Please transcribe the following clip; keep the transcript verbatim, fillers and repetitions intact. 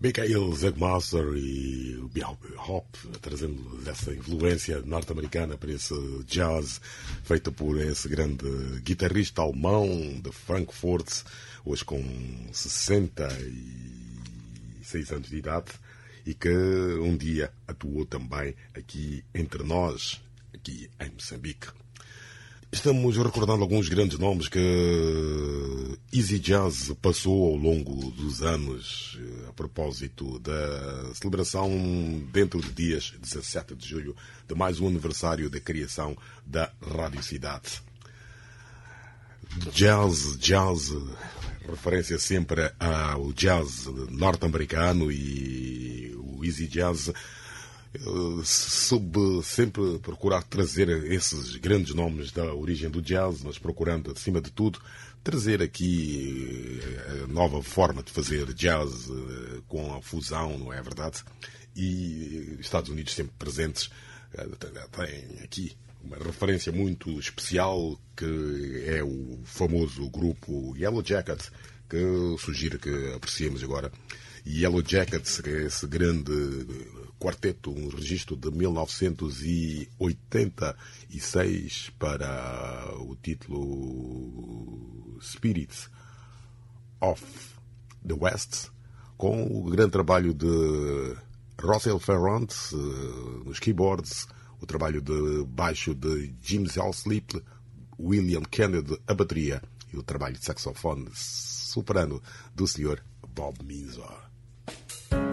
Michael Zegmaster e o Bill Hop, trazendo essa influência norte-americana para esse jazz feito por esse grande guitarrista alemão de Frankfurt, hoje com sessenta e seis anos de idade, e que um dia atuou também aqui entre nós, aqui em Moçambique. Estamos recordando alguns grandes nomes que Easy Jazz passou ao longo dos anos, a propósito da celebração, dentro de dias, dezassete de julho, de mais um aniversário da criação da Rádio Cidade. Jazz, jazz, referência sempre ao jazz norte-americano, e o Easy Jazz soube sempre procurar trazer esses grandes nomes da origem do jazz, mas procurando, acima de tudo, trazer aqui a nova forma de fazer jazz com a fusão, não é verdade? E Estados Unidos sempre presentes. Tem aqui uma referência muito especial, que é o famoso grupo Yellow Jacket, que sugiro que apreciemos agora. Yellow Jackets, que é esse grande quarteto, um registro de mil novecentos e oitenta e seis para o título Spirits of the West, com o grande trabalho de Russell Ferrand nos keyboards, o trabalho de baixo de Jim Halsleep, William Kennedy a bateria e o trabalho de saxofone soprano do senhor Bob Minzor.